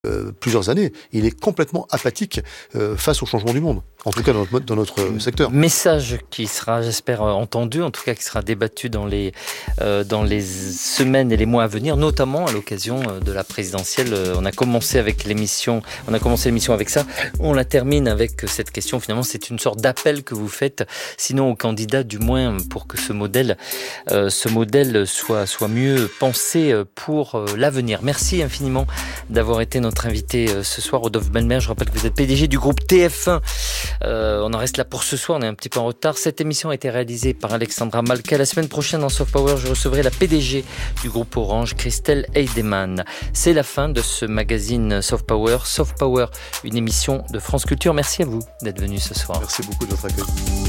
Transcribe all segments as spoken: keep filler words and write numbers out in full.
euh, plusieurs années. Il est complètement apathique euh, face au changement du monde. En tout cas, dans notre, dans notre secteur. Message qui sera, j'espère, entendu, en tout cas qui sera débattu dans les, euh, dans les semaines et les mois à venir, notamment à l'occasion de la présidentielle. On a commencé avec l'émission, on a commencé l'émission avec ça. On la termine avec cette question. Finalement, c'est une sorte d'appel que vous faites, sinon aux candidats, du moins, pour que ce modèle, euh, ce modèle soit, soit mieux pensé pour euh, l'avenir. Merci infiniment d'avoir été notre invité euh, ce soir, Rodolphe Belmer. Je rappelle que vous êtes P D G du groupe T F un. Euh, on en reste là pour ce soir, on est un petit peu en retard. Cette émission a été réalisée par Alexandra Malka. La semaine prochaine, dans Soft Power, je recevrai la P D G du groupe Orange, Christelle Heidemann. C'est la fin de ce magazine Soft Power. Soft Power, une émission de France Culture. Merci à vous d'être venu ce soir. Merci beaucoup de votre accueil.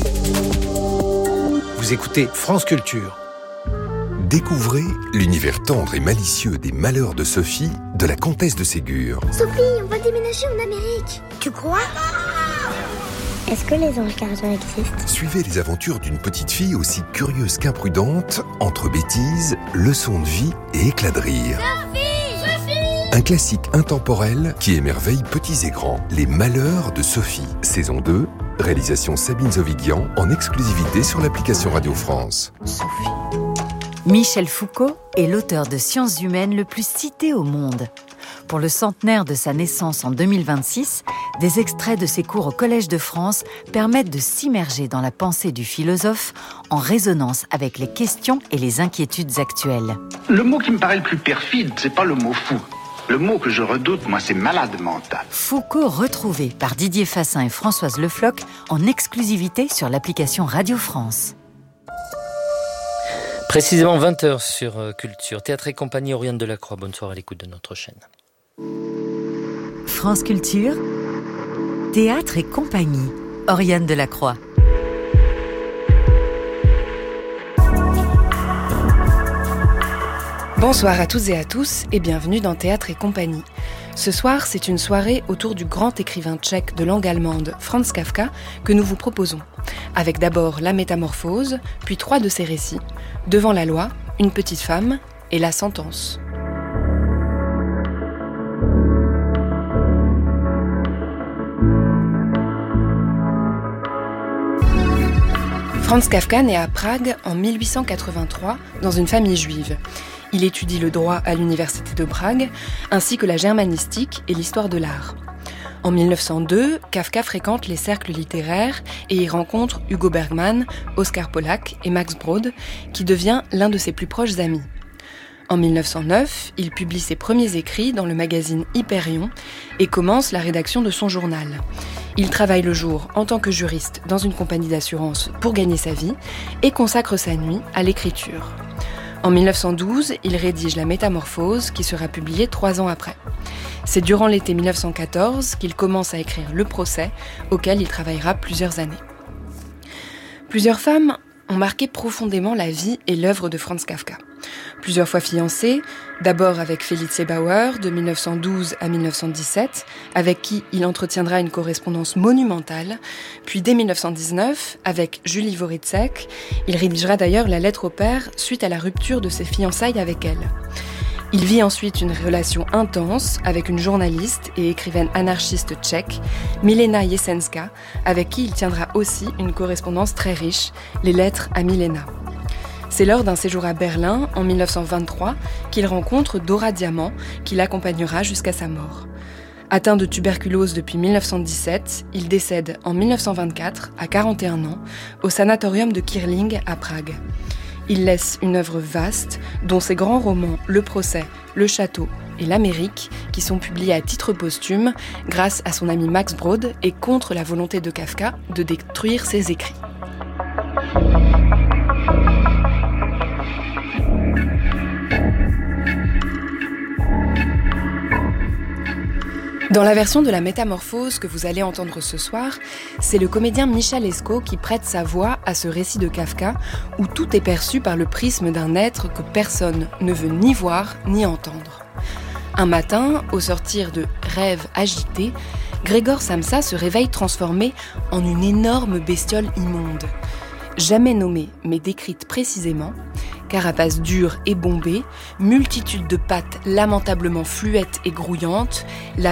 Vous écoutez France Culture. Découvrez l'univers tendre et malicieux des malheurs de Sophie, de la comtesse de Ségur. Sophie, on va déménager en Amérique. Tu crois ? Est-ce que les anges gardiens existent ? Suivez les aventures d'une petite fille aussi curieuse qu'imprudente, entre bêtises, leçons de vie et éclats de rire. Sophie ! Sophie ! Un classique intemporel qui émerveille petits et grands. Les malheurs de Sophie, saison deux, réalisation Sabine Zovigian, en exclusivité sur l'application Radio France. Sophie. Michel Foucault est l'auteur de sciences humaines le plus cité au monde. Pour le centenaire de sa naissance en deux mille vingt-six, des extraits de ses cours au Collège de France permettent de s'immerger dans la pensée du philosophe en résonance avec les questions et les inquiétudes actuelles. Le mot qui me paraît le plus perfide, c'est pas le mot fou. Le mot que je redoute, moi, c'est malade mental. Foucault retrouvé par Didier Fassin et Françoise Le Floch en exclusivité sur l'application Radio France. Précisément vingt heures sur Culture. Théâtre et compagnie, Oriane Delacroix. Bonne soirée à l'écoute de notre chaîne. France Culture, Théâtre et compagnie, Oriane Delacroix. Bonsoir à toutes et à tous et bienvenue dans Théâtre et compagnie. Ce soir, c'est une soirée autour du grand écrivain tchèque de langue allemande Franz Kafka que nous vous proposons. Avec d'abord La Métamorphose, puis trois de ses récits, Devant la loi, Une petite femme et La sentence. Franz Kafka naît à Prague en mille huit cent quatre-vingt-trois dans une famille juive. Il étudie le droit à l'université de Prague, ainsi que la germanistique et l'histoire de l'art. En mille neuf cent deux, Kafka fréquente les cercles littéraires et y rencontre Hugo Bergman, Oskar Polak et Max Brod, qui devient l'un de ses plus proches amis. En mille neuf cent neuf, il publie ses premiers écrits dans le magazine Hyperion et commence la rédaction de son journal. Il travaille le jour en tant que juriste dans une compagnie d'assurance pour gagner sa vie et consacre sa nuit à l'écriture. En mille neuf cent douze, il rédige La Métamorphose, qui sera publiée trois ans après. C'est durant l'été mille neuf cent quatorze qu'il commence à écrire Le Procès, auquel il travaillera plusieurs années. Plusieurs femmes ont marqué profondément la vie et l'œuvre de Franz Kafka. Plusieurs fois fiancé, d'abord avec Felice Bauer de mille neuf cent douze à mille neuf cent dix-sept, avec qui il entretiendra une correspondance monumentale, puis dès mille neuf cent dix-neuf, avec Julie Vorytzek, il rédigera d'ailleurs la lettre au père suite à la rupture de ses fiançailles avec elle. Il vit ensuite une relation intense avec une journaliste et écrivaine anarchiste tchèque, Milena Jesenska, avec qui il tiendra aussi une correspondance très riche, les lettres à Milena. C'est lors d'un séjour à Berlin, en mille neuf cent vingt-trois, qu'il rencontre Dora Diamant, qui l'accompagnera jusqu'à sa mort. Atteint de tuberculose depuis mille neuf cent dix-sept, il décède en mille neuf cent vingt-quatre, à quarante et un ans, au sanatorium de Kirling à Prague. Il laisse une œuvre vaste, dont ses grands romans Le Procès, Le Château et L'Amérique, qui sont publiés à titre posthume grâce à son ami Max Brod et contre la volonté de Kafka de détruire ses écrits. Dans la version de La Métamorphose que vous allez entendre ce soir, c'est le comédien Michel Escaut qui prête sa voix à ce récit de Kafka où tout est perçu par le prisme d'un être que personne ne veut ni voir ni entendre. Un matin, au sortir de Rêves agités, Grégor Samsa se réveille transformé en une énorme bestiole immonde. Jamais nommée mais décrite précisément, Carapace dure et bombée, multitude de pattes lamentablement fluettes et grouillantes, la